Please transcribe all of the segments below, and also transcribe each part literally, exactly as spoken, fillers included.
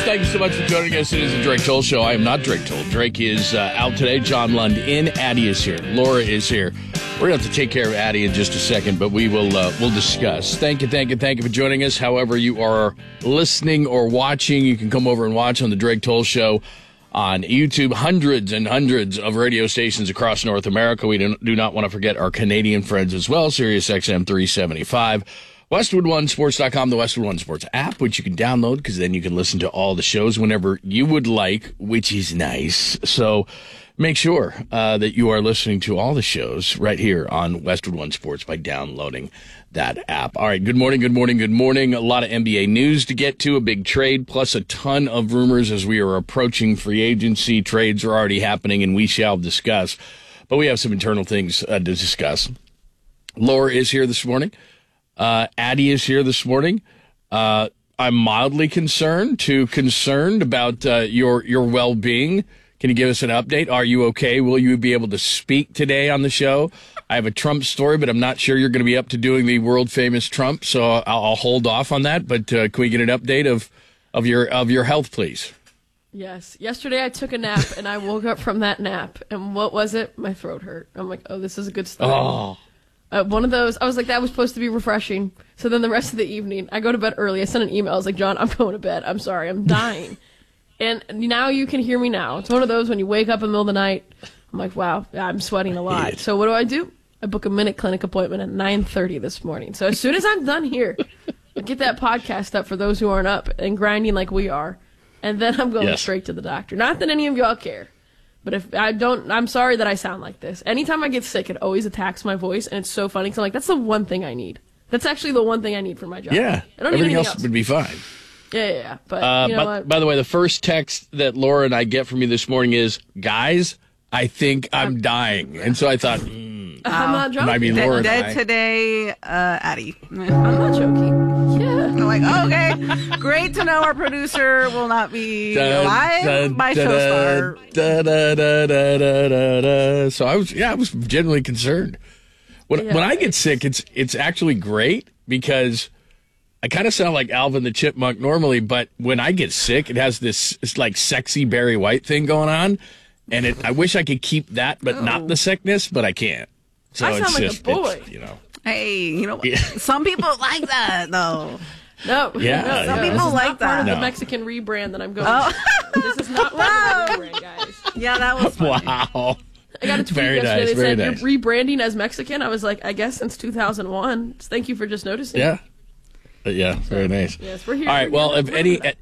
Thank you so much for joining us. It is the Drake Toll Show. I am not Drake Toll. Drake is uh, out today. John Lund in. Addie is here. Laura is here. We're going to have to take care of Addie in just a second, but we will uh, we'll discuss. Thank you, thank you, thank you for joining us. However you are listening or watching, you can come over and watch on the Drake Toll Show on YouTube. Hundreds and hundreds of radio stations across North America. We do, do not want to forget our Canadian friends as well. Sirius X M three seventy-five. Westwood One Sports dot com, the Westwood One Sports app, which you can download because then you can listen to all the shows whenever you would like, which is nice. So make sure uh, that you are listening to all the shows right here on Westwood One Sports by downloading that app. All right, good morning, good morning, good morning. A lot of N B A news to get to, a big trade, plus a ton of rumors as we are approaching free agency. Trades are already happening, and we shall discuss. But we have some internal things uh, to discuss. Laura is here this morning. Uh, Addie is here this morning. Uh, I'm mildly concerned to concerned about uh, your your well-being. Can you give us an update? Are you okay? Will you be able to speak today on the show? I have a Trump story, but I'm not sure you're going to be up to doing the world-famous Trump, so I'll, I'll hold off on that. But uh, can we get an update of of your of your health, please? Yes. Yesterday I took a nap, and I woke up from that nap, and what was it? My throat hurt. I'm like, oh, this is a good start. Oh. Uh, one of those, I was like, that was supposed to be refreshing. So then the rest of the evening, I go to bed early. I sent an email. I was like, John, I'm going to bed. I'm sorry. I'm dying. And now you can hear me now. It's one of those when you wake up in the middle of the night. I'm like, wow, I'm sweating a lot. So what do I do? I book a minute clinic appointment at nine thirty this morning. So as soon as I'm done here, I get that podcast up for those who aren't up and grinding like we are. And then I'm going yes. straight to the doctor. Not that any of y'all care. But if I don't, I'm sorry that I sound like this. Anytime I get sick, it always attacks my voice, and it's so funny because I'm like, that's the one thing I need. That's actually the one thing I need for my job. Yeah, I don't everything need else, else would be fine. Yeah, yeah, yeah. But uh, you know by, what? by the way, the first text that Laura and I get from you this morning is, guys, I think I'm, I'm dying. And so I thought, mm, I'm not joking. might be Laura Dead, and dead I. today, uh, Addie. I'm not joking. Yeah. I'm like, oh, okay, great to know our producer will not be Dun, alive dun, by dun, Showstar. dun, dun, dun, dun, dun, dun, dun. So I was, yeah, I was genuinely concerned. When Yeah, when I get sick, it's it's actually great because I kind of sound like Alvin the Chipmunk normally, but when I get sick, it has this it's like sexy Barry White thing going on, and it. I wish I could keep that, but Oh. not the sickness, but I can't. So I it's sound like a just, boy. it's, you know. Hey, you know what? Yeah. Some people like that, though. No. Yeah, no, yeah. no, Some this people is like not part of that. the No. Mexican rebrand that I'm going Oh. to. This is not part of the rebrand, guys. Yeah, that was funny. Wow. I got a tweet Very yesterday nice, that very said, nice. you're rebranding as Mexican. I was like, I guess since two thousand one. Thank you for just noticing. Yeah. Uh, Yeah, very nice. Yes, we're here. All right, We're well, here. if We're any here. at,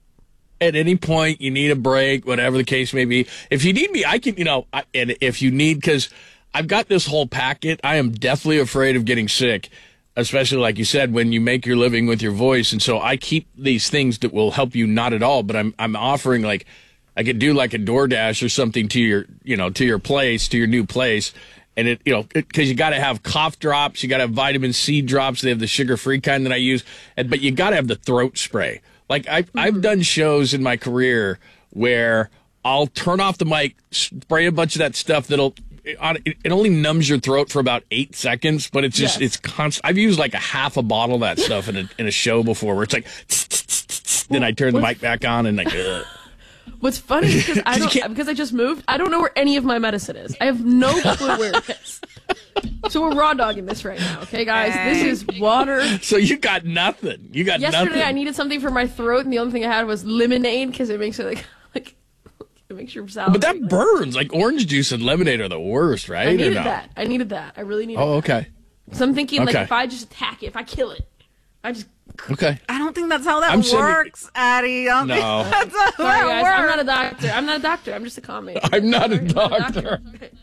at any point you need a break, whatever the case may be, if you need me, I can, you know, I, and if you need, because I've got this whole packet, I am deathly afraid of getting sick, especially like you said, when you make your living with your voice. And so I keep these things that will help you not at all, but I'm I'm offering like, I could do like a DoorDash or something to your, you know, to your place, to your new place. And it, you know, because you got to have cough drops, you got to have vitamin C drops. They have the sugar-free kind that I use, and, but you got to have the throat spray. Like I've mm-hmm. I've done shows in my career where I'll turn off the mic, spray a bunch of that stuff that'll it, it only numbs your throat for about eight seconds, but it's just Yes. it's constant. I've used like a half a bottle of that stuff in a in a show before, where it's like, tss, tss, tss, tss, then I turn the mic back on and like. Ugh. What's funny is because I You don't can't- because I just moved. I don't know where any of my medicine is. I have no clue where it is. So we're raw dogging this right now, okay, guys? This is water. So you got nothing. You got Yesterday nothing. I needed something for my throat, and the only thing I had was lemonade because it makes it like like it makes your salad. But that burns. Like orange juice and lemonade are the worst, right? I Or needed no? that. I needed that. I really needed. Oh, that. okay. So I'm thinking like Okay. if I just attack it, if I kill it, I just. Okay. I don't think that's how that I'm sending- works, Addie. I don't No. think that's how Sorry, that guys. works. I'm not a doctor. I'm not a doctor. I'm just a comic. I'm not a Sorry, I'm not doctor.